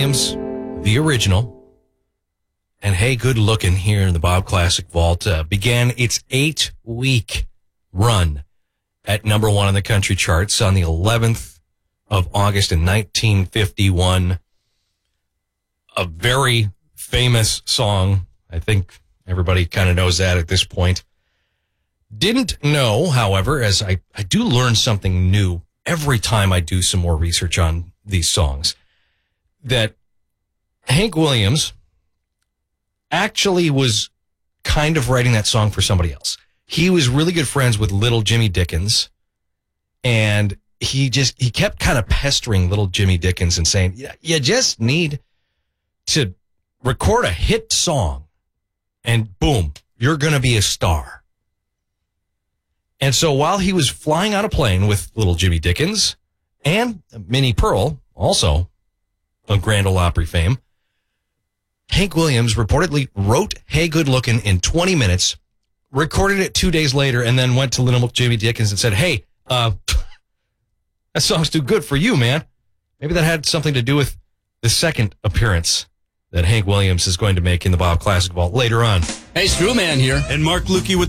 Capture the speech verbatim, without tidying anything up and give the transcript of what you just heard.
Williams, the original, and Hey Good Lookin' here in the Bob Classic Vault uh, began its eight-week run at number one on the country charts on the eleventh of August in nineteen fifty-one. A very famous song. I think everybody kind of knows that at this point. Didn't know, however, as I, I do learn something new every time I do some more research on these songs, that Hank Williams actually was kind of writing that song for somebody else. He was really good friends with little Jimmy Dickens, and he just, he kept kind of pestering little Jimmy Dickens and saying, yeah, you just need to record a hit song and boom, you're going to be a star. And so while he was flying on a plane with little Jimmy Dickens and Minnie Pearl, also of Grand Ole Opry fame, Hank Williams reportedly wrote Hey Good Lookin' in twenty minutes, recorded it two days later, and then went to little Jimmy Dickens and said, hey, uh, that song's too good for you, man. Maybe that had something to do with the second appearance that Hank Williams is going to make in the Bob Classic Vault later on. Hey, Screwman here. And Mark Lukey with